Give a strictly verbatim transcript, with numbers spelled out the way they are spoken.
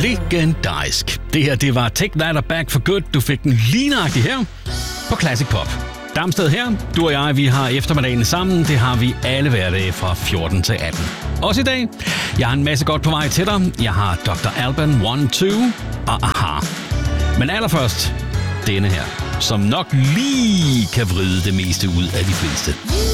Legendarisk. Det her, det var Take That og Back for Good. Du fik den lige nøjagtigt her på Classic Pop. Damsted her. Du og jeg, vi har eftermiddagen sammen. Det har vi alle hverdage fra fjorten til atten. Også i dag. Jeg har en masse godt på vej til dig. Jeg har doktor Alban et, to og Aha. Men allerførst denne her, som nok lige kan vride det meste ud af de fleste.